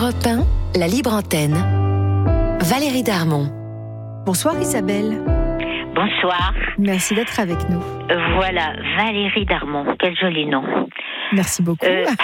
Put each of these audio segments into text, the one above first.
Europe 1, la libre antenne. Valérie Darmon. Bonsoir Isabelle. Bonsoir. Merci d'être avec nous. Voilà, Valérie Darmon, quel joli nom. Merci beaucoup.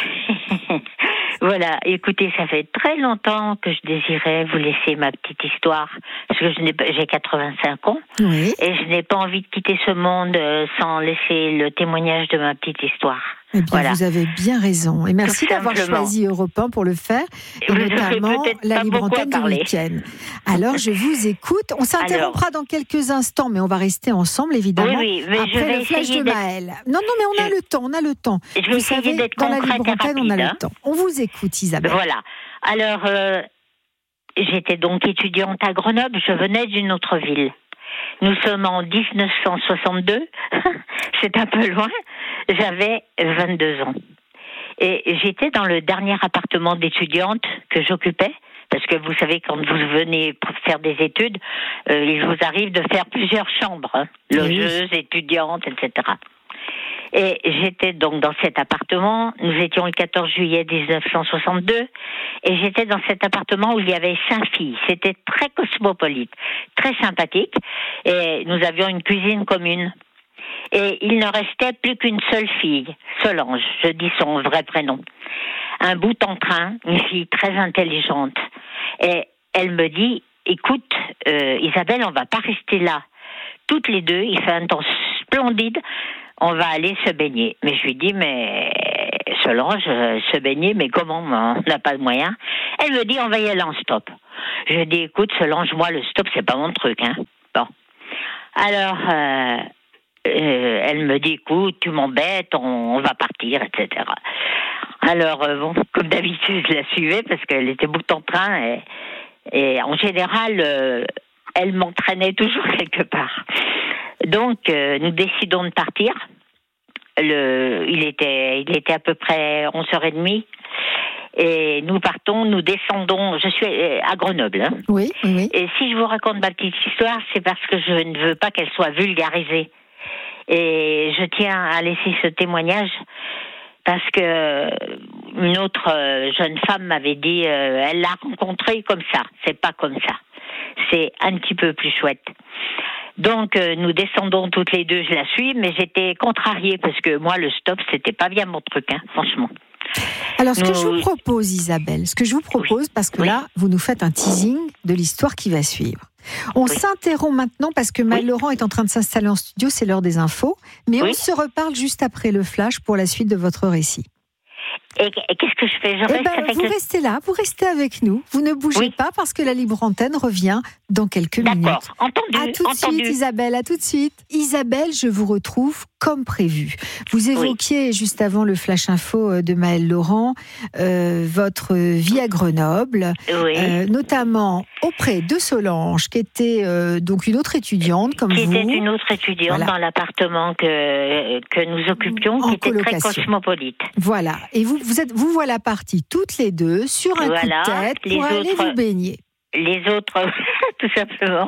Voilà, écoutez, ça fait très longtemps que je désirais vous laisser ma petite histoire, parce que j'ai 85 ans, Oui. et je n'ai pas envie de quitter ce monde sans laisser le témoignage de ma petite histoire. Eh bien, voilà. Vous avez bien raison. Et merci d'avoir choisi Europe 1 pour le faire, et notamment la libre antenne du week-end. Alors, je vous écoute. On s'interrompra dans quelques instants, mais on va rester ensemble, évidemment, oui, mais après je vais le flash de Maëlle. Non, mais on a le temps, Je vais essayer d'être dans la libre concrète et antenne, on a rapide, le temps. On vous écoute, Isabelle. Voilà. Alors, j'étais donc étudiante à Grenoble, je venais d'une autre ville. Nous sommes en 1962, c'est un peu loin, j'avais 22 ans. Et j'étais dans le dernier appartement d'étudiante que j'occupais, parce que vous savez, quand vous venez faire des études, il vous arrive de faire plusieurs chambres, logeuses, étudiantes, etc. Et j'étais donc dans cet appartement, nous étions le 14 juillet 1962, et j'étais dans cet appartement où il y avait 5 filles. C'était très cosmopolite, très sympathique, et nous avions une cuisine commune. Et il ne restait plus qu'une seule fille, Solange, je dis son vrai prénom. Un bout en train, une fille très intelligente. Et elle me dit, écoute, Isabelle, on va pas rester là. Toutes les deux, il fait un temps splendide, on va aller se baigner. Mais je lui dis, mais Solange, se baigner, mais comment, on n'a pas de moyens. Elle me dit, on va y aller en stop. Je dis, écoute, Solange, moi, le stop, c'est pas mon truc, hein. Bon. Alors, elle me dit, écoute, tu m'embêtes, on va partir, etc. Alors, bon, comme d'habitude, je la suivais parce qu'elle était bout en train et en général, elle m'entraînait toujours quelque part. Donc, nous décidons de partir. Il était à peu près 11h30 et nous partons, nous descendons. Je suis à Grenoble. Hein. Oui. Et si je vous raconte ma petite histoire, c'est parce que je ne veux pas qu'elle soit vulgarisée. Et je tiens à laisser ce témoignage parce que une autre jeune femme m'avait dit, elle l'a rencontré comme ça. C'est pas comme ça. C'est un petit peu plus chouette. Donc, nous descendons toutes les deux, je la suis, mais j'étais contrariée parce que moi, le stop, c'était pas bien mon truc, hein, franchement. Alors, ce que je vous propose, Isabelle, parce que là, vous nous faites un teasing de l'histoire qui va suivre. On s'interrompt maintenant parce que Maëlle Laurent est en train de s'installer en studio, c'est l'heure des infos, mais on se reparle juste après le flash pour la suite de votre récit. Et qu'est-ce que je fais? Vous restez là, vous restez avec nous, vous ne bougez pas parce que la libre antenne revient dans quelques minutes. D'accord, entendu. À tout de suite Isabelle, à tout de suite. Isabelle, je vous retrouve comme prévu. Vous évoquiez juste avant le flash info de Maëlle Laurent votre vie à Grenoble, notamment auprès de Solange, qui était donc une autre étudiante comme vous. Qui était une autre étudiante dans l'appartement que nous occupions, qui était très cosmopolite. Voilà, et vous voilà partis toutes les deux sur un coup de tête pour aller vous baigner. Les autres, tout simplement,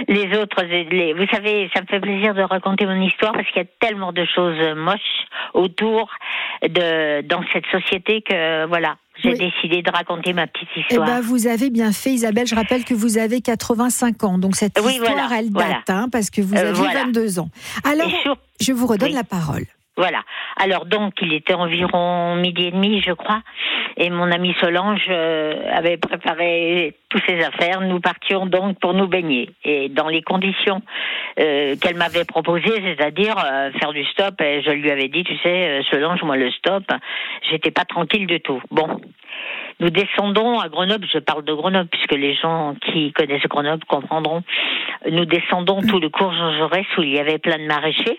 vous savez, ça me fait plaisir de raconter mon histoire parce qu'il y a tellement de choses moches autour dans cette société que voilà, j'ai décidé de raconter ma petite histoire. Eh ben, vous avez bien fait, Isabelle. Je rappelle que vous avez 85 ans, donc cette histoire, elle date, parce que vous aviez 22 ans. Alors, je vous redonne la parole. Voilà. Alors donc, il était environ 12h30, je crois, et mon amie Solange avait préparé toutes ses affaires. Nous partions donc pour nous baigner, et dans les conditions qu'elle m'avait proposées, c'est-à-dire faire du stop. Et je lui avais dit, tu sais, Solange, moi le stop, j'étais pas tranquille du tout. Bon. Nous descendons à Grenoble, je parle de Grenoble puisque les gens qui connaissent Grenoble comprendront. Nous descendons tout le cours Jean Jaurès où il y avait plein de maraîchers.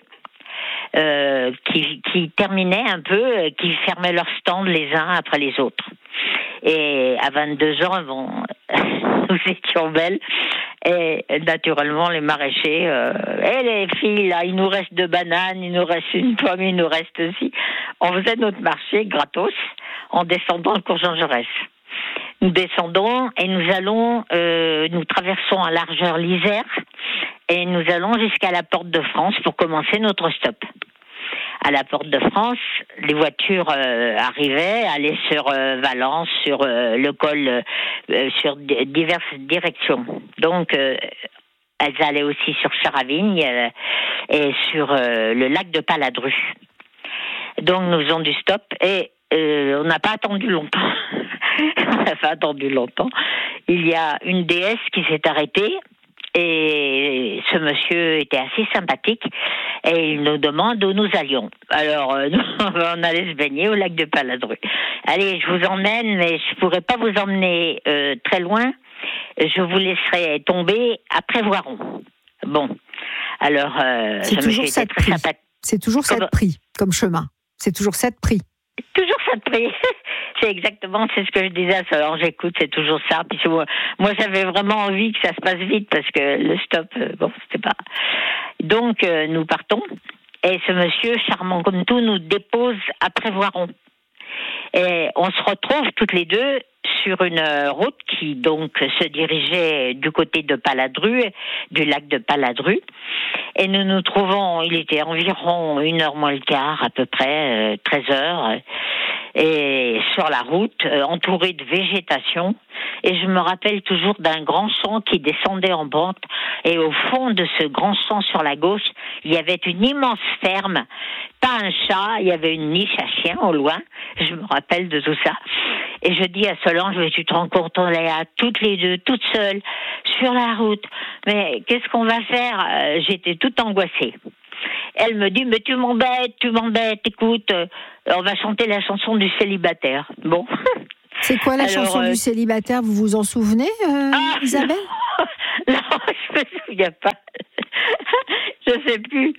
Qui terminaient un peu, qui fermaient leurs stands les uns après les autres. Et à 22 ans, nous étions belles. Et naturellement, les maraîchers, et les filles, là, il nous reste 2 bananes, il nous reste une pomme, il nous reste aussi. On faisait notre marché gratos en descendant le cours Jean Jaurès. Nous descendons et nous traversons à largeur l'Isère et nous allons jusqu'à la Porte de France pour commencer notre stop. à la Porte de France, les voitures arrivaient, allaient sur Valence, sur le col, sur diverses directions. Donc, elles allaient aussi sur Charavigne et sur le lac de Paladru. Donc, nous faisons du stop et on n'a pas attendu longtemps. On n'a pas attendu longtemps. Il y a une déesse qui s'est arrêtée. Et ce monsieur était assez sympathique et il nous demande où nous allions. Alors, on allait se baigner au lac de Paladru. Allez, je vous emmène, mais je pourrais pas vous emmener très loin. Je vous laisserai tomber après Voiron. Bon, alors, c'est toujours 7 prix. C'est toujours 7 prix comme chemin. C'est toujours 7 prix. Toujours 7 prix. C'est ce que je disais à Solange. J'écoute, c'est toujours ça. Puis moi, j'avais vraiment envie que ça se passe vite parce que le stop, c'était pas. Donc, nous partons. Et ce monsieur, charmant comme tout, nous dépose après Voiron. Et on se retrouve toutes les deux sur une route qui donc se dirigeait du côté de Paladru, du lac de Paladru. Et nous nous trouvons, il était environ 1h moins le quart, à peu près, 13h. Et sur la route, entourée de végétation. Et je me rappelle toujours d'un grand champ qui descendait en pente. Et au fond de ce grand champ sur la gauche, il y avait une immense ferme. Pas un chat, il y avait une niche à chien au loin. Je me rappelle de tout ça. Et je dis à Solange, mais tu te rends compte, on est à toutes les deux, toutes seules, sur la route. Mais qu'est-ce qu'on va faire ? J'étais toute angoissée. Elle me dit, mais tu m'embêtes, écoute, on va chanter la chanson du célibataire. Bon. C'est quoi la chanson du célibataire ? Vous vous en souvenez, Isabelle ? Non, je me souviens pas. Je sais plus.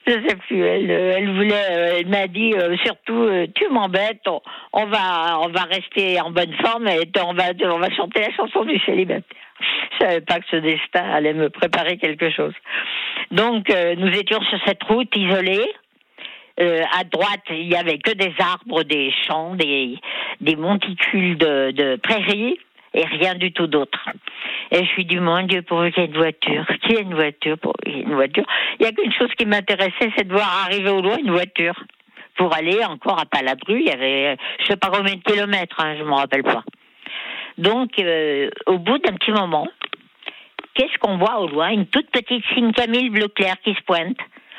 Elle voulait, elle m'a dit surtout, tu m'embêtes. On va rester en bonne forme et on va chanter la chanson du célibataire. Je savais pas que ce destin allait me préparer quelque chose. Donc, nous étions sur cette route isolée. À droite, il y avait que des arbres, des champs, des monticules de prairies et rien du tout d'autre. Et je lui dis, mon Dieu, pourvu qu'il y ait une voiture. Qu'il y ait une voiture, Il n'y a qu'une chose qui m'intéressait, c'est de voir arriver au loin une voiture. Pour aller encore à Paladru, il y avait, je sais pas combien de kilomètres, je m'en rappelle pas. Donc, au bout d'un petit moment, qu'est-ce qu'on voit au loin ? Une toute petite Cygne-Camille bleu clair qui se pointe.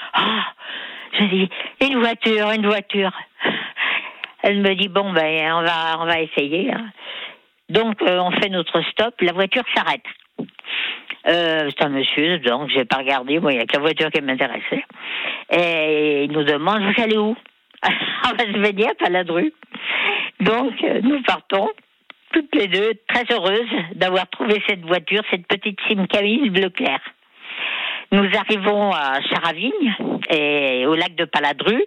Je dis, une voiture. Elle me dit, bon, on va essayer. Donc, on fait notre stop, la voiture s'arrête. C'est un monsieur, donc j'ai pas regardé, moi, il n'y a que la voiture qui m'intéressait. Et il nous demande, vous allez où ? On va se baigner à Paladru. Donc, nous partons, toutes les deux, très heureuses d'avoir trouvé cette voiture, cette petite Cygne-Camille bleu clair. Nous arrivons à Charavigne et au lac de Paladru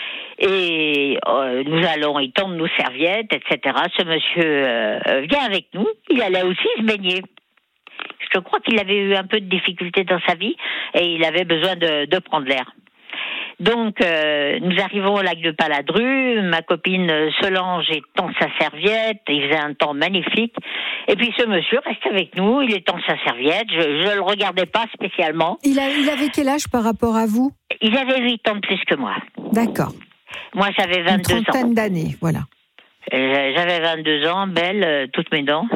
et nous allons y tendre nos serviettes, etc. Ce monsieur vient avec nous. Il allait aussi se baigner. Je crois qu'il avait eu un peu de difficulté dans sa vie et il avait besoin de prendre l'air. Donc, nous arrivons au lac de Paladru, ma copine Solange étend sa serviette, il faisait un temps magnifique, et puis ce monsieur reste avec nous, il étend sa serviette, je le regardais pas spécialement. Il avait quel âge par rapport à vous ? Il avait 8 ans de plus que moi. D'accord. Moi, j'avais 22 ans. Une trentaine d'années, voilà. J'avais 22 ans, belle, toutes mes dents.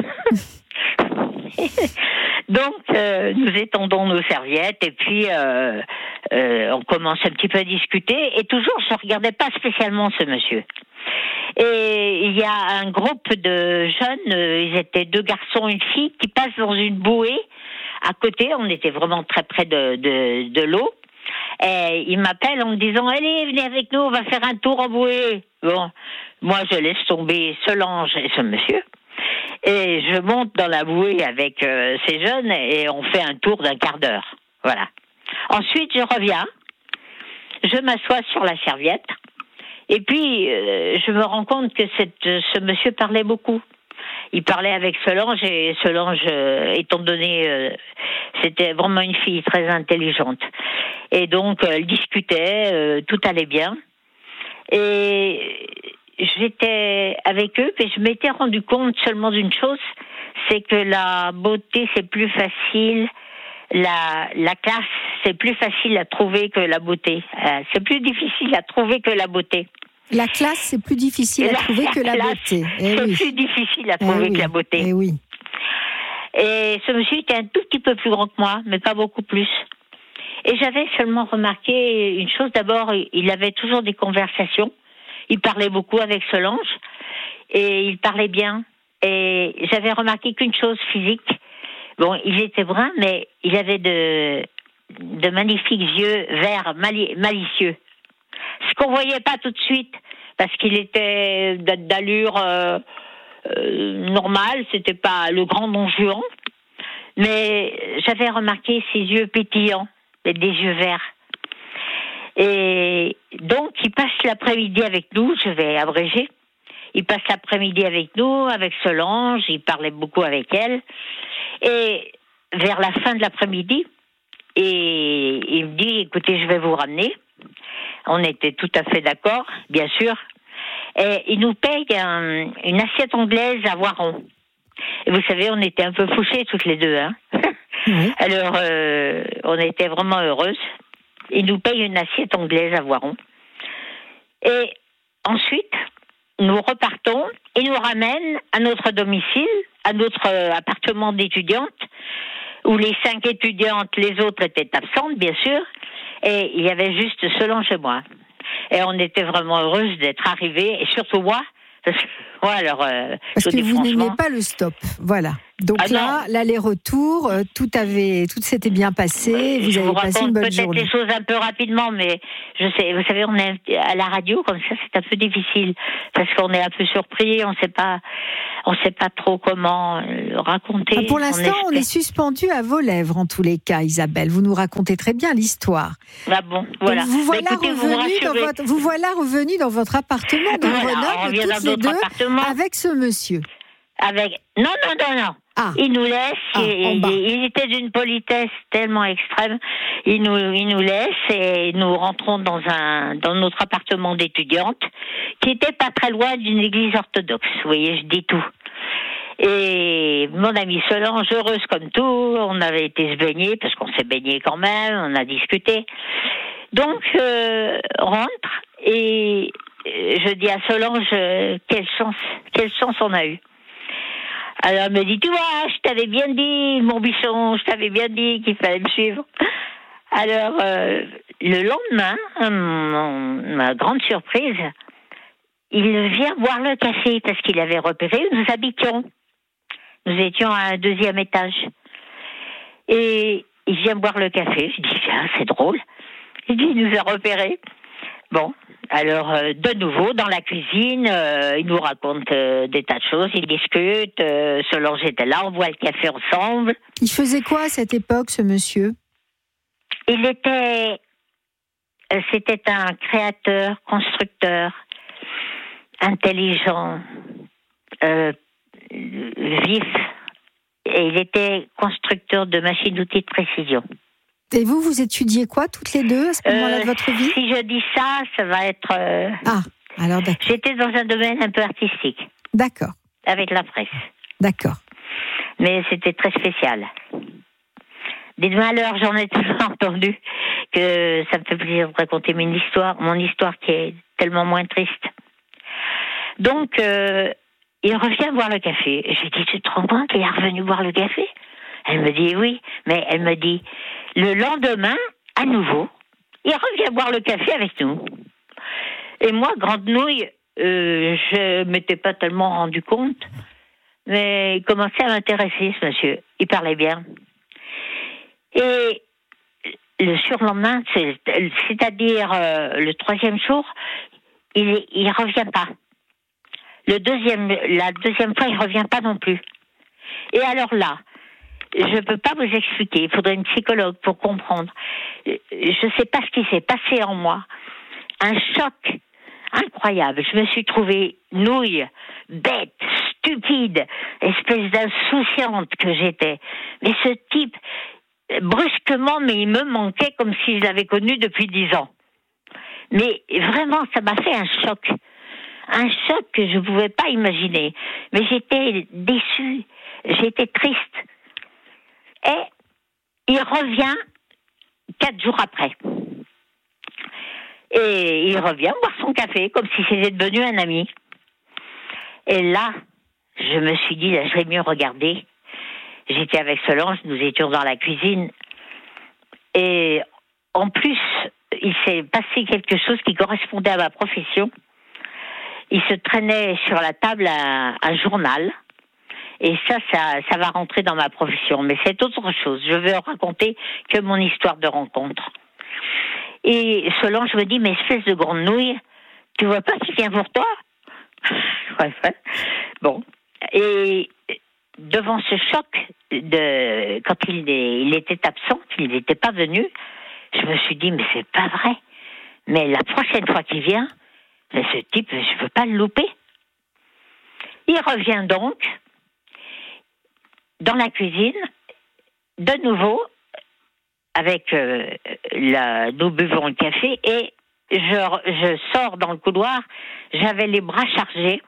Donc, nous étendons nos serviettes et puis on commence un petit peu à discuter. Et toujours, je ne regardais pas spécialement ce monsieur. Et il y a un groupe de jeunes, ils étaient 2 garçons, une fille, qui passent dans une bouée. À côté, on était vraiment très près de l'eau. Et ils m'appellent en me disant, allez, venez avec nous, on va faire un tour en bouée. Bon, moi, je laisse tomber Solange et ce monsieur. Et je monte dans la bouée avec ces jeunes et on fait un tour d'un quart d'heure. Voilà. Ensuite, je reviens. Je m'assois sur la serviette. Et puis, je me rends compte que ce monsieur parlait beaucoup. Il parlait avec Solange et Solange, étant donné, c'était vraiment une fille très intelligente. Et donc, elle discutait, tout allait bien. Et j'étais avec eux, et je m'étais rendu compte seulement d'une chose, c'est que la beauté, c'est plus facile la classe, c'est plus facile à trouver que la beauté. C'est plus difficile à trouver que la beauté. La classe, c'est plus difficile à trouver que la beauté. C'est plus difficile à trouver que la beauté. Eh oui. Et ce monsieur était un tout petit peu plus grand que moi, mais pas beaucoup plus. Et j'avais seulement remarqué une chose. D'abord, il avait toujours des conversations. Il parlait beaucoup avec Solange. Et il parlait bien. Et j'avais remarqué qu'une chose physique. Bon, il était brun, mais il avait de magnifiques yeux verts, malicieux. Ce qu'on voyait pas tout de suite, parce qu'il était d'allure normale, c'était pas le grand Don Juan, mais j'avais remarqué ses yeux pétillants, des yeux verts. Et donc, il passe l'après-midi avec nous, je vais abréger. Il passe l'après-midi avec nous, avec Solange, il parlait beaucoup avec elle. Et vers la fin de l'après-midi, et il me dit, écoutez, je vais vous ramener. On était tout à fait d'accord, bien sûr. Et il nous paye une assiette anglaise à Voiron. Et vous savez, on était un peu fouchés toutes les deux. Hein. Oui. Alors, on était vraiment heureuses. Il nous paye une assiette anglaise à Voiron. Et ensuite, nous repartons et nous ramène à notre domicile, à notre appartement d'étudiante, où les 5 étudiantes, les autres étaient absentes, bien sûr, et il y avait juste Solange et moi. Et on était vraiment heureuses d'être arrivées, et surtout moi, parce que vous n'aimiez pas le stop, voilà. Donc l'aller-retour, tout s'était bien passé, vous avez passé une bonne journée. Peut-être les choses un peu rapidement, mais vous savez, on est à la radio, comme ça, c'est un peu difficile, parce qu'on est un peu surpris, on sait pas trop comment raconter. Pour l'instant, on est suspendu à vos lèvres, en tous les cas, Isabelle. Vous nous racontez très bien l'histoire. Ah bon, voilà. Donc, vous voilà revenu dans votre appartement de Grenoble, toutes les deux, avec ce monsieur. Non. Il nous laisse. Il était d'une politesse tellement extrême. Il nous laisse et nous rentrons dans notre appartement d'étudiante, qui était pas très loin d'une église orthodoxe. Vous voyez, je dis tout. Et mon amie Solange, heureuse comme tout, on avait été se baigner, parce qu'on s'est baigné quand même, on a discuté. Donc, rentre, et je dis à Solange, quelle chance on a eu. Alors elle me dit, tu vois, je t'avais bien dit, mon bichon, je t'avais bien dit qu'il fallait me suivre. Alors, le lendemain, ma grande surprise, il vient boire le café parce qu'il avait repéré où nous habitions. Nous étions à un 2e étage. Et il vient boire le café. Je dis, tiens, c'est drôle. Il dit, il nous a repérés. Bon, alors de nouveau dans la cuisine, il nous raconte des tas de choses, il discute, Solange était là, on boit le café ensemble. Il faisait quoi à cette époque, ce monsieur ? C'était un créateur, constructeur, intelligent, vif, et il était constructeur de machines-outils de précision. Et vous étudiez quoi, toutes les deux, à ce moment-là de votre vie ? Si je dis ça va être... alors d'accord. J'étais dans un domaine un peu artistique. D'accord. Avec la presse. D'accord. Mais c'était très spécial. Des malheurs, j'en ai toujours entendu, que ça me fait plaisir de raconter mon histoire qui est tellement moins triste. Donc, il revient boire le café. J'ai dit, tu te rends compte qu'il est revenu boire le café ? Elle me dit oui, mais elle me dit, le lendemain, à nouveau, il revient boire le café avec nous. Et moi, grande nouille, je m'étais pas tellement rendu compte, mais il commençait à m'intéresser, ce monsieur. Il parlait bien. Et le surlendemain, c'est-à-dire le 3e jour, il revient pas. La deuxième fois, il revient pas non plus. Et alors là, je ne peux pas vous expliquer, il faudrait une psychologue pour comprendre. Je ne sais pas ce qui s'est passé en moi. Un choc incroyable. Je me suis trouvée nouille, bête, stupide, espèce d'insouciante que j'étais. Mais ce type, brusquement, mais il me manquait comme si je l'avais connu depuis 10 ans. Mais vraiment, ça m'a fait un choc. Un choc que je ne pouvais pas imaginer. Mais j'étais déçue, j'étais triste. Et Il revient 4 jours après. Et il revient boire son café, comme si c'était devenu un ami. Et là, je me suis dit, là, je vais mieux regarder. J'étais avec Solange, nous étions dans la cuisine. Et en plus, il s'est passé quelque chose qui correspondait à ma profession. Il se traînait sur la table un journal. Et ça va rentrer dans ma profession. Mais c'est autre chose. Je veux raconter que mon histoire de rencontre. Et Solange me dit, mais espèce de grande nouille, tu vois pas qu'il vient pour toi? Ouais. Bon. Et devant ce choc quand il était absent, qu'il n'était pas venu, je me suis dit, mais c'est pas vrai. Mais la prochaine fois qu'il vient, mais ce type, je veux pas le louper. Il revient donc dans la cuisine, de nouveau, avec nous buvons le café, et je sors dans le couloir, j'avais les bras chargés,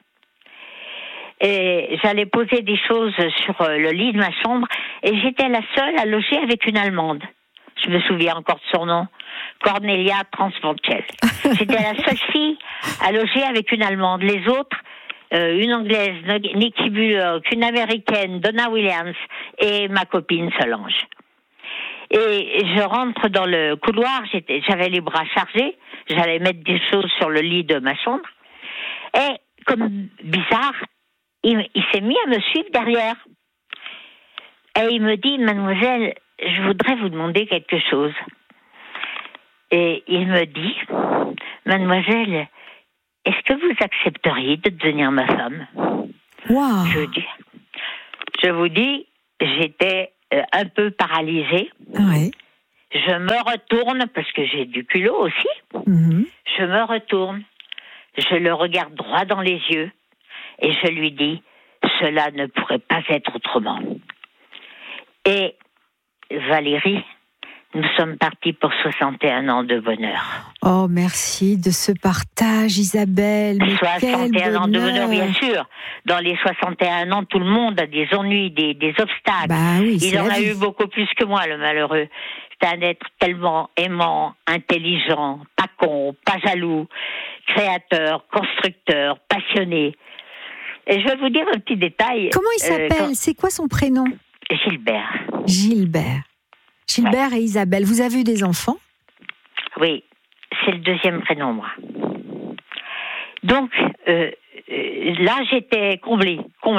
et j'allais poser des choses sur le lit de ma chambre, et j'étais la seule à loger avec une Allemande. Je me souviens encore de son nom, Cornelia Transpontchel. J'étais la seule fille à loger avec une Allemande. Les autres, une Anglaise, Nikki Bullock, une Américaine, Donna Williams, et ma copine Solange. Et je rentre dans le couloir, j'avais les bras chargés, j'allais mettre des choses sur le lit de ma chambre, et comme bizarre, il s'est mis à me suivre derrière. Et il me dit, mademoiselle, je voudrais vous demander quelque chose. Et il me dit, mademoiselle, est-ce que vous accepteriez de devenir ma femme? Wow. Je vous dis, j'étais un peu paralysée. Ouais. Je me retourne, parce que j'ai du culot aussi. Mm-hmm. Je me retourne, je le regarde droit dans les yeux, et je lui dis, cela ne pourrait pas être autrement. Et Valérie, nous sommes partis pour 61 ans de bonheur. Oh, merci de ce partage, Isabelle. Mais 61 ans de bonheur, bien sûr. Dans les 61 ans, tout le monde a des ennuis, des obstacles. Bah oui, il en a eu beaucoup plus que moi, le malheureux. C'est un être tellement aimant, intelligent, pas con, pas jaloux, créateur, constructeur, passionné. Et je vais vous dire un petit détail. Comment il s'appelle? C'est quoi son prénom? Gilbert. Gilbert et Isabelle. Vous avez eu des enfants? Oui, c'est le deuxième prénom, moi. Donc, là, j'étais comblée.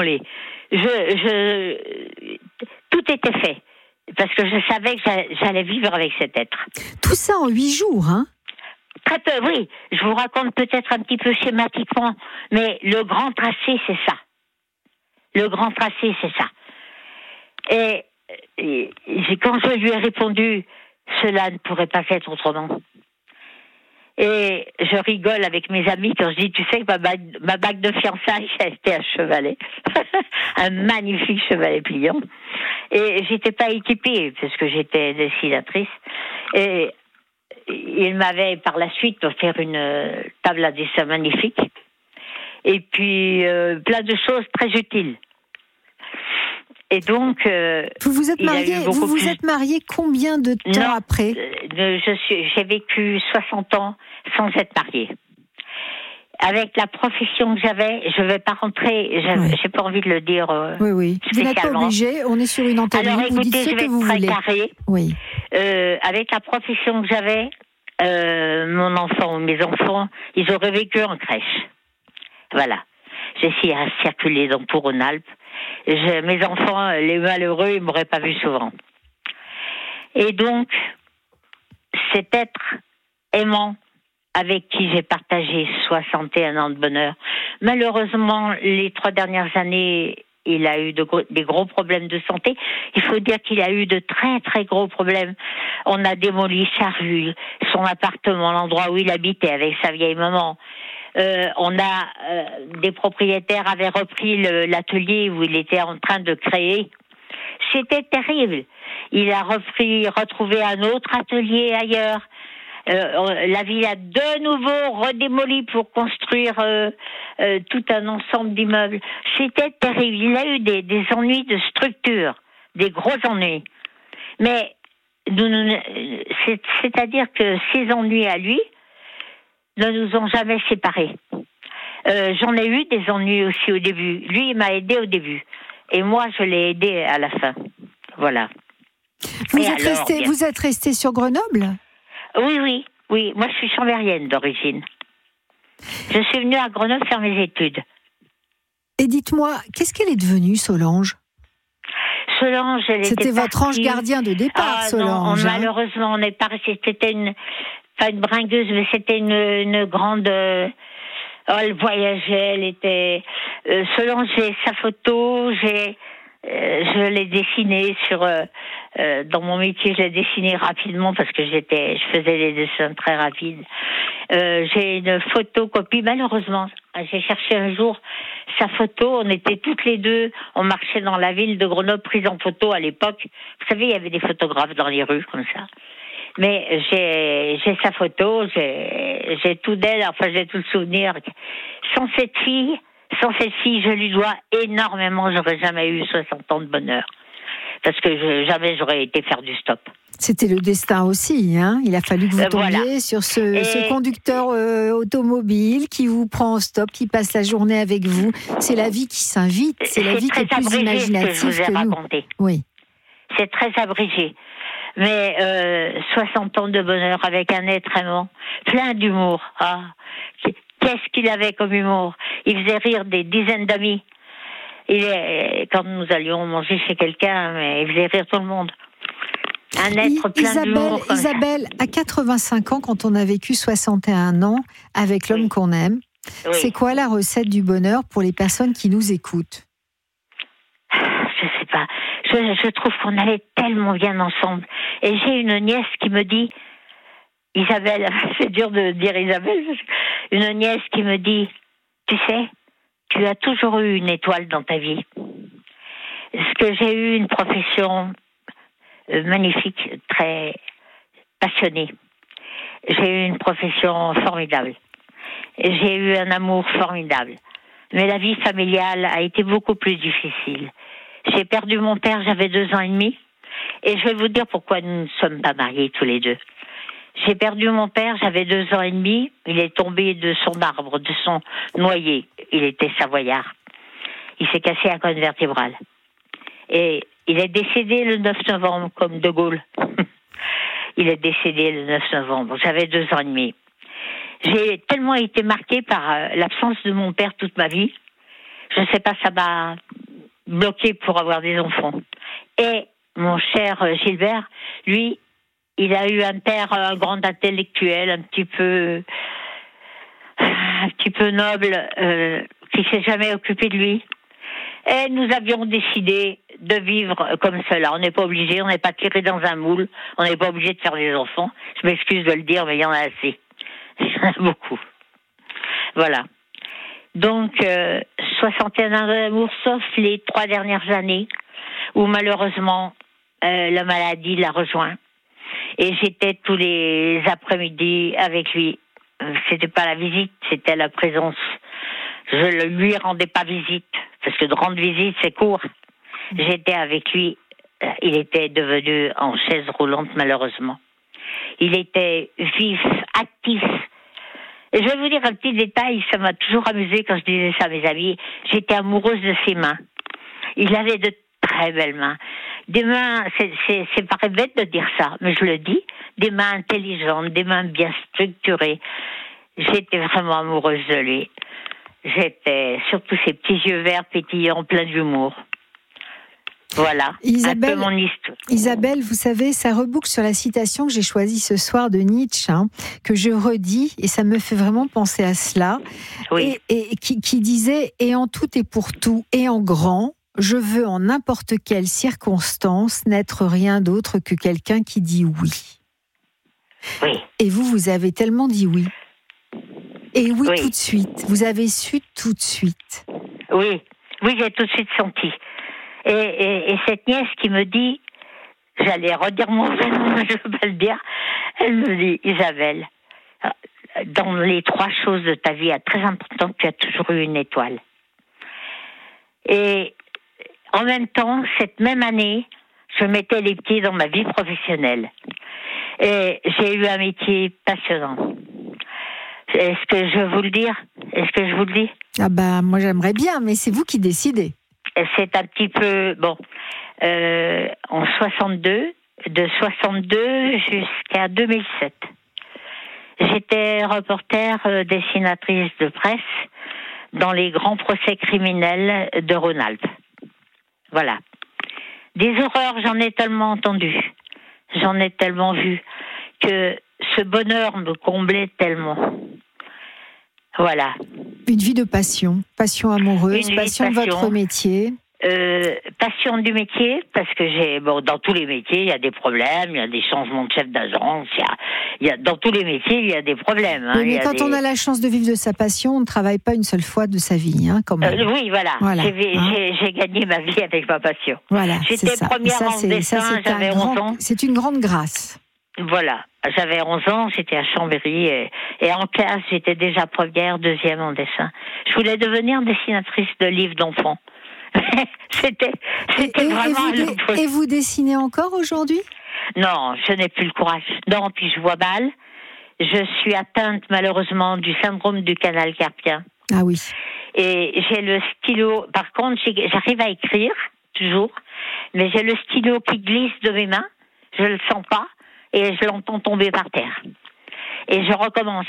Tout était fait. Parce que je savais que j'allais vivre avec cet être. Tout ça en 8 jours, hein? Très peu, oui. Je vous raconte peut-être un petit peu schématiquement, mais le grand tracé, c'est ça. Et quand je lui ai répondu, cela ne pourrait pas être autrement. Et je rigole avec mes amis quand je dis, tu sais que ma bague de fiançailles, a été un chevalet. Un magnifique chevalet pliant. Et j'étais pas équipée, parce que j'étais dessinatrice. Et il m'avait par la suite offert une table à dessin magnifique. Et puis, plein de choses très utiles. Et donc, vous vous êtes marié combien de temps après? J'ai vécu 60 ans sans être mariée. Avec la profession que j'avais, je ne vais pas rentrer, j'ai pas envie de le dire oui. Vous n'êtes pas obligé, on est sur une antenne. Alors vous écoutez, dites ce je vais que vous être très voulez. carré. Oui. Avec la profession que j'avais, mon enfant ou mes enfants, ils auraient vécu en crèche. Voilà. J'ai essayé à circuler pour Rhône-Alpes. Mes enfants, les malheureux, ils ne m'auraient pas vu souvent. Et donc, cet être aimant avec qui j'ai partagé 61 ans de bonheur, malheureusement, les 3 dernières années, il a eu des gros problèmes de santé. Il faut dire qu'il a eu de très, très gros problèmes. On a démoli sa rue, son appartement, l'endroit où il habitait avec sa vieille maman. Des propriétaires avaient repris l'atelier où il était en train de créer. C'était terrible. Il a retrouvé un autre atelier ailleurs. La ville a de nouveau redémoli pour construire tout un ensemble d'immeubles. C'était terrible. Il a eu des ennuis de structure, des gros ennuis. Mais c'est-à-dire que ses ennuis à lui ne nous ont jamais séparés. J'en ai eu des ennuis aussi au début. Lui, il m'a aidé au début. Et moi, je l'ai aidé à la fin. Voilà. Vous êtes resté sur Grenoble ? Oui. Moi, je suis chambérienne d'origine. Je suis venue à Grenoble faire mes études. Et dites-moi, qu'est-ce qu'elle est devenue, Solange ? Solange, c'était votre ange gardien de départ, Solange. Non, malheureusement, on n'est pas resté. C'était pas une bringueuse, mais c'était une grande. Elle voyageait, elle était. Solange, j'ai sa photo, je l'ai dessinée dans mon métier, je l'ai dessinée rapidement parce que je faisais des dessins très rapides. J'ai une photocopie, malheureusement. J'ai cherché un jour sa photo, on était toutes les deux, on marchait dans la ville de Grenoble, prise en photo à l'époque. Vous savez, il y avait des photographes dans les rues comme ça. Mais j'ai sa photo, j'ai tout d'elle, enfin j'ai tout le souvenir. Sans cette fille, je lui dois énormément, j'aurais jamais eu 60 ans de bonheur. Parce que jamais j'aurais été faire du stop. C'était le destin aussi, hein. Il a fallu que vous tombiez sur ce conducteur automobile qui vous prend en stop, qui passe la journée avec vous. C'est la vie qui s'invite, c'est la vie qui est plus imaginative que nous. Raconté. Oui. C'est très abrégé. Mais 60 ans de bonheur avec un être aimant, plein d'humour. Ah, qu'est-ce qu'il avait comme humour. Il faisait rire des dizaines d'amis. Quand nous allions manger chez quelqu'un, mais il faisait rire tout le monde. Un être plein d'humour. Isabelle, à 85 ans, quand on a vécu 61 ans avec l'homme qu'on aime, c'est quoi la recette du bonheur pour les personnes qui nous écoutent ? Je sais pas. Je trouve qu'on allait tellement bien ensemble. Et j'ai une nièce qui me dit, Isabelle, c'est dur de dire Isabelle, une nièce qui me dit, tu sais, tu as toujours eu une étoile dans ta vie. Parce que j'ai eu une profession magnifique, très passionnée. J'ai eu une profession formidable. J'ai eu un amour formidable. Mais la vie familiale a été beaucoup plus difficile. J'ai perdu mon père, j'avais 2 ans et demi. Et je vais vous dire pourquoi nous ne sommes pas mariés tous les deux. J'ai perdu mon père, j'avais 2 ans et demi. Il est tombé de son arbre, de son noyer. Il était savoyard. Il s'est cassé la colonne vertébrale. Et il est décédé le 9 novembre, comme De Gaulle. Il est décédé le 9 novembre. J'avais 2 ans et demi. J'ai tellement été marquée par l'absence de mon père toute ma vie. Je ne sais pas, ça m'a bloquée pour avoir des enfants. Et mon cher Gilbert, lui, il a eu un père, un grand intellectuel, un petit peu noble, qui s'est jamais occupé de lui. Et nous avions décidé de vivre comme cela. On n'est pas obligé, on n'est pas tiré dans un moule, on n'est pas obligé de faire des enfants. Je m'excuse de le dire, mais il y en a assez. Il y en a beaucoup. Voilà. Donc, 61 ans d'amour, sauf les 3 dernières années, où malheureusement, la maladie l'a rejoint. Et j'étais tous les après-midi avec lui. C'était pas la visite, c'était la présence. Je ne lui rendais pas visite, parce que de rendre visite, c'est court. J'étais avec lui. Il était devenu en chaise roulante, malheureusement. Il était vif, actif. Et je vais vous dire un petit détail, ça m'a toujours amusé quand je disais ça à mes amis. J'étais amoureuse de ses mains. Il avait de très belles mains. Des mains, c'est paraît bête de dire ça, mais je le dis, des mains intelligentes, des mains bien structurées. J'étais vraiment amoureuse de lui. J'étais surtout ces petits yeux verts pétillants, pleins d'humour. Voilà, Isabelle, un peu mon histoire. Isabelle, vous savez, ça reboucle sur la citation que j'ai choisie ce soir de Nietzsche, que je redis, et ça me fait vraiment penser à cela, Oui. et qui disait « Et en tout et pour tout, et en grand, je veux en n'importe quelle circonstance n'être rien d'autre que quelqu'un qui dit oui. » Oui. Et vous avez tellement dit oui. Et oui, Oui. tout de suite. Vous avez su tout de suite. Oui, j'ai tout de suite senti. Et cette nièce qui me dit, j'allais redire mon prénom, mais je ne veux pas le dire, elle me dit, Isabelle, dans les 3 choses de ta vie très importantes, tu as toujours eu une étoile. Et en même temps, cette même année, je mettais les pieds dans ma vie professionnelle. Et j'ai eu un métier passionnant. Est-ce que je vous le dire? Est-ce que je vous le dis? Ah bah, moi j'aimerais bien, mais c'est vous qui décidez. C'est un petit peu, en 62, de 62 jusqu'à 2007. J'étais reporter, dessinatrice de presse dans les grands procès criminels de Rhône-Alpes. Voilà. Des horreurs, j'en ai tellement entendu, j'en ai tellement vu, que ce bonheur me comblait tellement. Voilà. Une vie de passion amoureuse, passion de votre métier. Passion du métier, parce que dans tous les métiers, il y a des problèmes, il y a des changements de chef d'agence, dans tous les métiers, il y a des problèmes. Oui, mais quand on a la chance de vivre de sa passion, on ne travaille pas une seule fois de sa vie, quand même. Oui, voilà. J'ai gagné ma vie avec ma passion. Voilà, j'étais première en dessin, j'avais 11 ans. C'est une grande grâce. Voilà, j'avais 11 ans, j'étais à Chambéry et en classe, j'étais déjà première, deuxième en dessin. Je voulais devenir dessinatrice de livres d'enfants. C'était vraiment... Et vous dessinez encore aujourd'hui? Non, je n'ai plus le courage. Non, puis je vois mal. Je suis atteinte malheureusement du syndrome du canal carpien. Ah oui. Et j'ai le stylo... Par contre, j'arrive à écrire, toujours, mais j'ai le stylo qui glisse de mes mains. Je le sens pas. Et je l'entends tomber par terre. Et je recommence.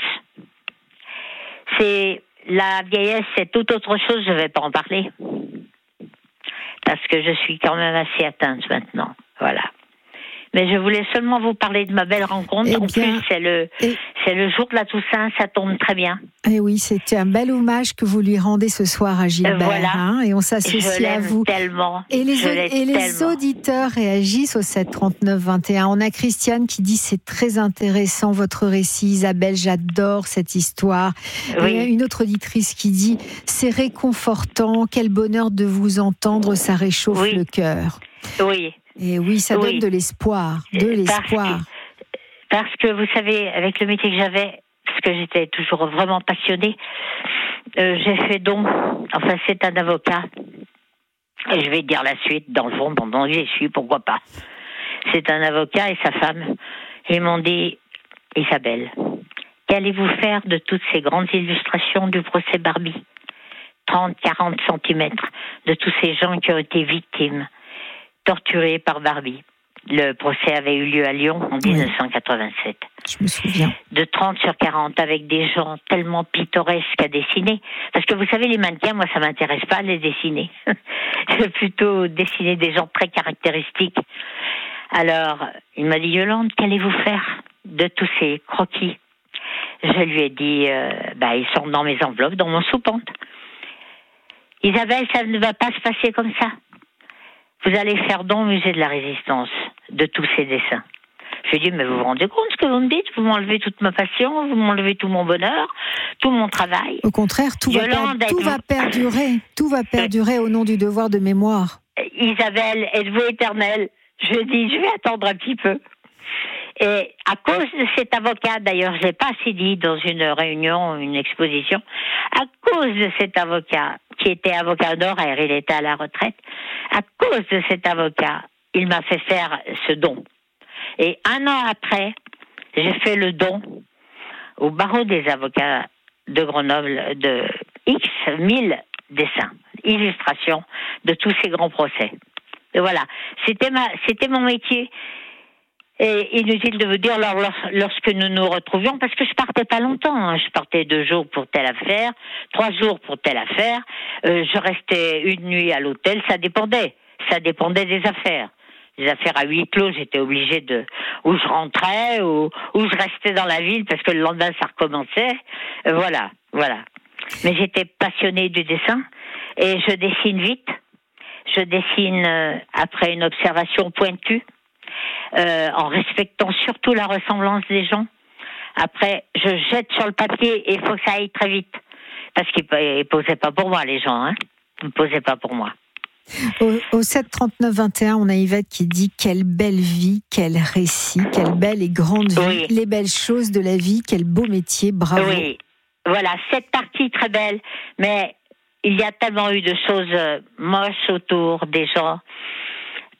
C'est la vieillesse, c'est toute autre chose, je ne vais pas en parler. Parce que je suis quand même assez atteinte maintenant. Voilà. Mais je voulais seulement vous parler de ma belle rencontre. En plus, c'est le jour de la Toussaint, ça tombe très bien. Et oui, c'était un bel hommage que vous lui rendez ce soir à Gilbert. Voilà. Et on s'associe à vous. Tellement. Et les auditeurs réagissent au 7 39 21. On a Christiane qui dit c'est très intéressant votre récit, Isabelle, j'adore cette histoire. Oui. Et une autre auditrice qui dit c'est réconfortant, quel bonheur de vous entendre, ça réchauffe le cœur. Oui. Et oui, ça donne de l'espoir, Parce que vous savez, avec le métier que j'avais, parce que j'étais toujours vraiment passionnée, j'ai fait don. Enfin, c'est un avocat. Et je vais dire la suite, dans le fond, pendant que j'y suis, pourquoi pas. C'est un avocat et sa femme. Ils m'ont dit, Isabelle, qu'allez-vous faire de toutes ces grandes illustrations du procès Barbie? 30-40 centimètres de tous ces gens qui ont été victimes, torturés par Barbie. Le procès avait eu lieu à Lyon en 1987. Je me souviens. De 30 sur 40, avec des gens tellement pittoresques à dessiner. Parce que vous savez, les mannequins, moi, ça m'intéresse pas de les dessiner. Je veux plutôt dessiner des gens très caractéristiques. Alors, il m'a dit, Yolande, qu'allez-vous faire de tous ces croquis? Je lui ai dit, ils sont dans mes enveloppes, dans mon soupente. Isabelle, ça ne va pas se passer comme ça. Vous allez faire don au musée de la Résistance de tous ces dessins. Je lui ai dit, mais vous vous rendez compte ce que vous me dites? Vous m'enlevez toute ma passion, vous m'enlevez tout mon bonheur, tout mon travail. Au contraire, tout va perdurer. Tout va perdurer au nom du devoir de mémoire. Isabelle, êtes-vous éternelle? Je dis, je vais attendre un petit peu. Et à cause de cet avocat, d'ailleurs, je l'ai pas assez dit dans une réunion, une exposition, à cause de cet avocat, qui était avocat honoraire, il était à la retraite, à cause de cet avocat, il m'a fait faire ce don. Et un an après, j'ai fait le don au barreau des avocats de Grenoble de X 1000 dessins, illustrations de tous ces grands procès. Et voilà, c'était mon métier. Et inutile de vous dire, lorsque nous nous retrouvions, parce que je partais pas longtemps, je partais 2 jours pour telle affaire, 3 jours pour telle affaire, je restais une nuit à l'hôtel, ça dépendait des affaires. Les affaires à huis clos, j'étais obligée où je rentrais, ou je restais dans la ville, parce que le lendemain ça recommençait, voilà. Mais j'étais passionnée du dessin, et je dessine vite, je dessine après une observation pointue, en respectant surtout la ressemblance des gens. Après, je jette sur le papier et il faut que ça aille très vite. Parce qu'ils ne posaient pas pour moi, les gens. Ils ne posaient pas pour moi. Au 7 39 21, on a Yvette qui dit « Quelle belle vie, quel récit, quelle belle et grande vie, les belles choses de la vie, quel beau métier, bravo ». Oui, voilà, cette partie très belle. Mais il y a tellement eu de choses moches autour des gens.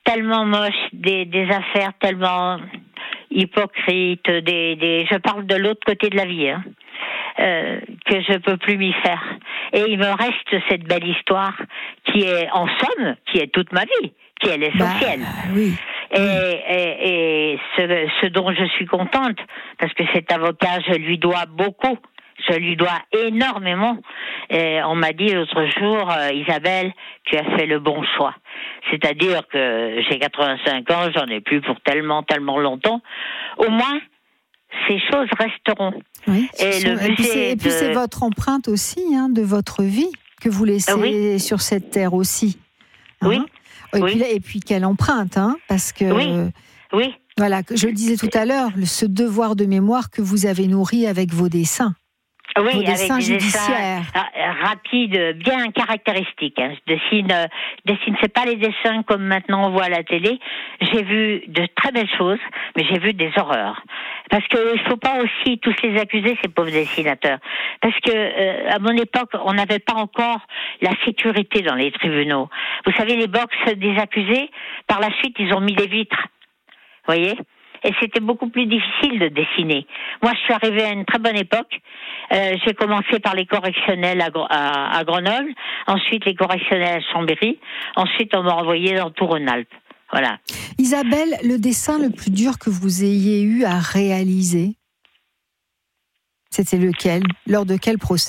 tellement moches, des affaires tellement hypocrites, je parle de l'autre côté de la vie, hein, que je peux plus m'y faire. Et il me reste cette belle histoire qui est, en somme, qui est toute ma vie, qui est l'essentiel. Oui. Et ce dont je suis contente, parce que cet avocat, je lui dois beaucoup. Je lui dois énormément. Et on m'a dit l'autre jour, Isabelle, tu as fait le bon choix. C'est-à-dire que j'ai 85 ans, j'en ai plus pour tellement longtemps. Au moins, ces choses resteront. Oui, et puis c'est votre empreinte aussi, hein, de votre vie que vous laissez sur cette terre aussi. Hein. Oui. Et puis quelle empreinte, hein, parce que... Oui. Voilà, je le disais tout à l'heure, ce devoir de mémoire que vous avez nourri avec vos dessins. Oui, vos avec dessins des judiciaires. dessins rapides, bien caractéristiques. Hein. Je dessine, c'est pas les dessins comme maintenant on voit à la télé. J'ai vu de très belles choses, mais j'ai vu des horreurs. Parce que il faut pas aussi tous les accuser, ces pauvres dessinateurs. Parce que à mon époque, on n'avait pas encore la sécurité dans les tribunaux. Vous savez, les box des accusés, par la suite, ils ont mis des vitres. Vous voyez ? Et c'était beaucoup plus difficile de dessiner. Moi, je suis arrivée à une très bonne époque. J'ai commencé par les correctionnels à Grenoble, ensuite les correctionnels à Chambéry, ensuite on m'a envoyé dans tout Rhône-Alpes. Voilà. Isabelle, le dessin le plus dur que vous ayez eu à réaliser, c'était lequel ? Lors de quel procès ?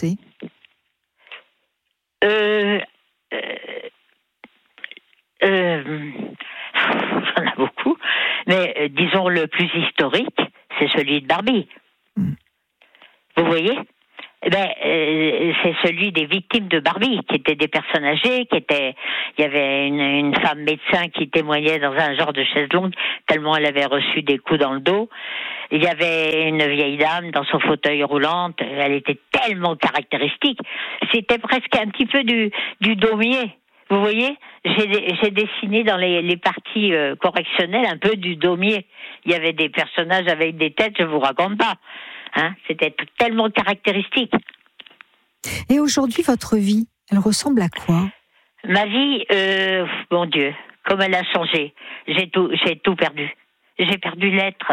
J'en ai beaucoup, mais disons le plus historique, c'est celui de Barbie. Vous voyez ? C'est celui des victimes de Barbie, qui étaient des personnes âgées, il y avait une femme médecin qui témoignait dans un genre de chaise longue, tellement elle avait reçu des coups dans le dos. Il y avait une vieille dame dans son fauteuil roulant, elle était tellement caractéristique. C'était presque un petit peu du daumier. Vous voyez, j'ai dessiné dans les parties correctionnelles un peu du daumier. Il y avait des personnages avec des têtes, je vous raconte pas. Hein, c'était tellement caractéristique. Et aujourd'hui, votre vie, elle ressemble à quoi ? Ma vie, mon Dieu, comme elle a changé. J'ai tout perdu. J'ai perdu l'être.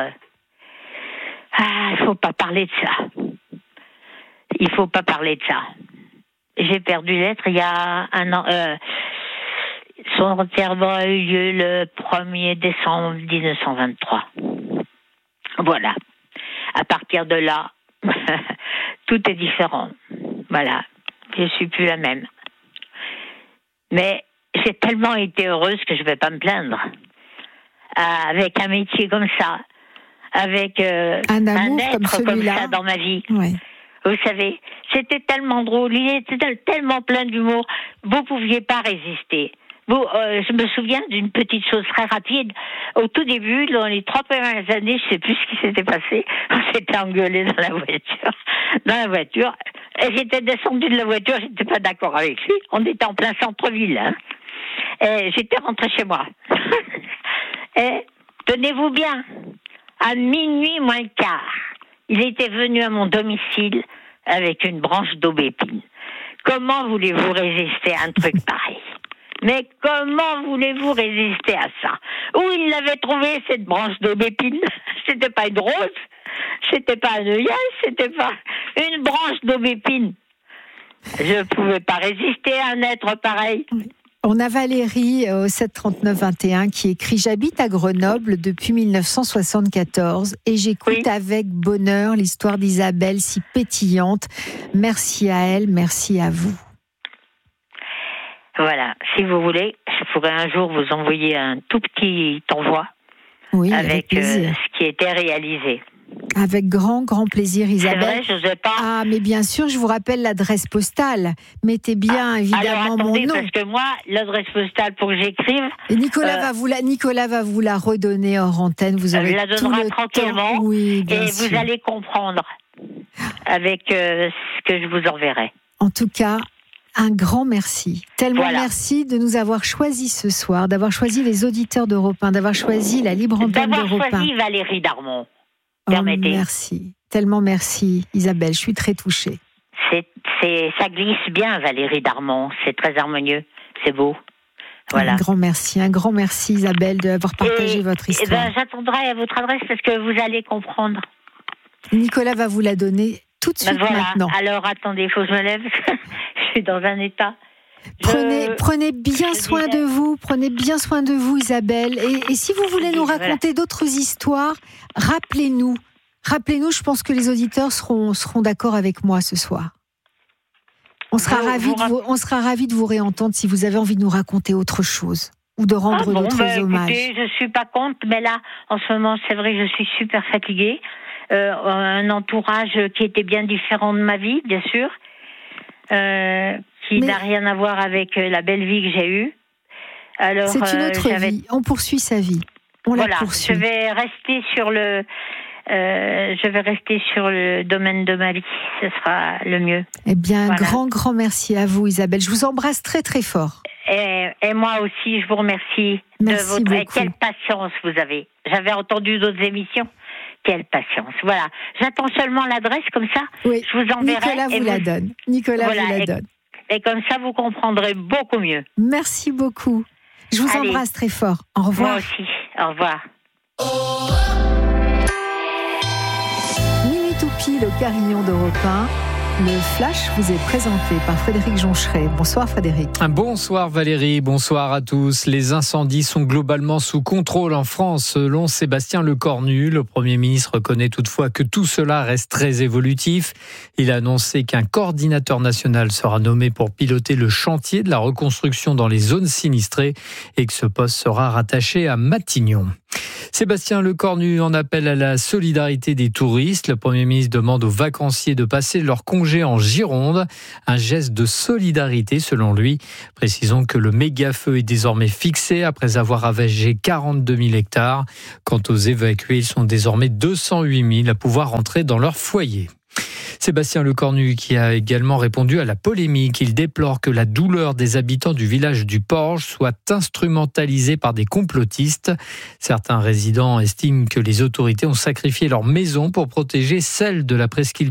Il faut pas parler de ça. Il faut pas parler de ça. J'ai perdu l'être il y a un an. Son enterrement a eu lieu le 1er décembre 1923. Voilà. À partir de là, tout est différent. Voilà. Je suis plus la même. Mais j'ai tellement été heureuse que je vais pas me plaindre. Avec un métier comme ça, avec un être comme ça dans ma vie. Oui. Vous savez, c'était tellement drôle, il était tellement plein d'humour, vous pouviez pas résister. Je me souviens d'une petite chose très rapide. Au tout début, dans les 3 premières années, je sais plus ce qui s'était passé. On s'était engueulé dans la voiture. Et j'étais descendue de la voiture, j'étais pas d'accord avec lui. On était en plein centre-ville, hein. Et j'étais rentrée chez moi. Et tenez-vous bien, à minuit moins le quart, il était venu à mon domicile avec une branche d'aubépine. Comment voulez-vous résister à un truc pareil ? Mais comment voulez-vous résister à ça ? Où il l'avait trouvé, cette branche d'aubépine ? C'était pas une rose, c'était pas un œillet, c'était pas une branche d'aubépine. Je pouvais pas résister à un être pareil. On a Valérie au 739-21 qui écrit « J'habite à Grenoble depuis 1974 et j'écoute avec bonheur l'histoire d'Isabelle si pétillante. Merci à elle, merci à vous. » Voilà, si vous voulez, je pourrais un jour vous envoyer un tout petit envoi avec ce qui était réalisé. Avec grand plaisir, Isabelle. C'est vrai, je sais pas. Ah, mais bien sûr, je vous rappelle l'adresse postale. Mettez bien, évidemment, alors, attendez, mon nom. Parce que moi, l'adresse postale pour que j'écrive... Et Nicolas va vous la redonner hors antenne. Vous aurez la tout donnera le tranquillement. temps. Oui, bien et sûr. Vous allez comprendre avec ce que je vous enverrai. En tout cas, un grand merci. Tellement merci de nous avoir choisis ce soir, d'avoir choisi les auditeurs d'Europe 1, d'avoir choisi la libre antenne d'Europe 1. D'avoir choisi Valérie Darmon. Permettez. Merci. Tellement merci, Isabelle. Je suis très touchée. Ça glisse bien, Valérie Darmon. C'est très harmonieux. C'est beau. Voilà. Un grand merci Isabelle d'avoir partagé votre histoire. J'attendrai votre adresse parce que vous allez comprendre. Nicolas va vous la donner tout de suite maintenant. Alors attendez, il faut que je me lève. Je suis dans un état. Prenez bien soin de vous. Prenez bien soin de vous, Isabelle. Et si vous voulez nous raconter d'autres histoires, rappelez-nous. Je pense que les auditeurs seront d'accord avec moi ce soir. On sera ravis de vous réentendre si vous avez envie de nous raconter autre chose ou de rendre d'autres hommages. Écoutez, je suis pas contre, mais là, en ce moment, c'est vrai que je suis super fatiguée. Un entourage qui était bien différent de ma vie, bien sûr, qui n'a rien à voir avec la belle vie que j'ai eue. Alors, c'est une autre vie. On poursuit sa vie. La poursuit. Je vais rester sur le domaine de ma vie. Ce sera le mieux. Eh bien, un grand merci à vous, Isabelle. Je vous embrasse très, très fort. Et moi aussi, je vous remercie de votre... Et quelle patience vous avez. J'avais entendu d'autres émissions. Quelle patience. Voilà. J'attends seulement l'adresse, comme ça, oui. Je vous enverrai. Nicolas vous la donne. Et comme ça, vous comprendrez beaucoup mieux. Merci beaucoup. Je vous embrasse très fort. Au revoir. Moi aussi. Au revoir. Minuit tout pile au Carillon d'Europe 1. Le Flash vous est présenté par Frédéric Joncheret. Bonsoir Frédéric. Bonsoir Valérie, bonsoir à tous. Les incendies sont globalement sous contrôle en France, selon Sébastien Lecornu. Le Premier ministre reconnaît toutefois que tout cela reste très évolutif. Il a annoncé qu'un coordinateur national sera nommé pour piloter le chantier de la reconstruction dans les zones sinistrées et que ce poste sera rattaché à Matignon. Sébastien Lecornu en appelle à la solidarité des touristes. Le Premier ministre demande aux vacanciers de passer leur congé en Gironde. Un geste de solidarité selon lui. Précisons que le méga-feu est désormais fixé après avoir ravagé 42 000 hectares. Quant aux évacués, ils sont désormais 208 000 à pouvoir rentrer dans leur foyer. Sébastien Lecornu qui a également répondu à la polémique. Il déplore que la douleur des habitants du village du Porge soit instrumentalisée par des complotistes. Certains résidents estiment que les autorités ont sacrifié leur maison pour protéger celle de la presqu'île